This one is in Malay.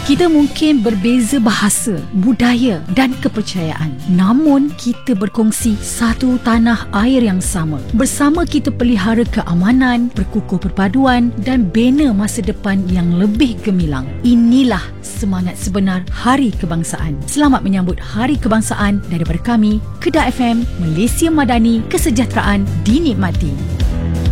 Kita mungkin berbeza bahasa, budaya dan kepercayaan. Namun, kita berkongsi satu tanah air yang sama. Bersama kita pelihara keamanan, berkukuh perpaduan dan bina masa depan yang lebih gemilang. Inilah semangat sebenar Hari Kebangsaan. Selamat menyambut Hari Kebangsaan daripada kami, Kedah FM, Malaysia Madani, kesejahteraan dinikmati.